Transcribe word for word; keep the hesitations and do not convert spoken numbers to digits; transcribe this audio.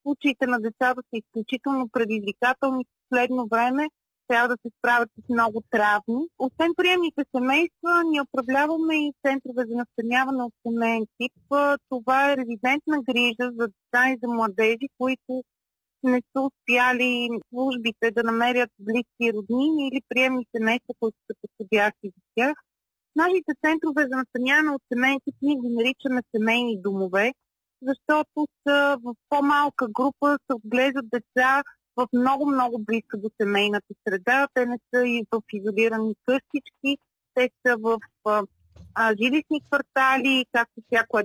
случаите на децата са изключително предизвикателни. В последно време трябва да се справят с много травми. Освен приемните семейства, ние управляваме и центрове за настаняване от семейен тип. Това е резидентна грижа за деца и за младежи, които не са успяли службите да намерят близки роднини или приемни семейства, които са подходящи за тях. Нашите центрове за настаняване от семейни тип ние ги наричаме семейни домове, защото са в по-малка група, се отглеждат деца в много-много близко до семейната среда. Те не са и в изолирани къщички, те са в а, жилищни квартали, както всяко